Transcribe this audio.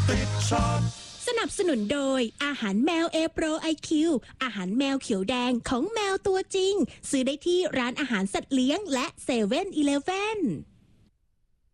ติดช็อปสนับสนุนโดยอาหารแมวเอโปรไอคิวอาหารแมวเขียวแดงของแมวตัวจริงซื้อได้ที่ร้านอาหารสัตว์เลี้ยงและ7-Eleven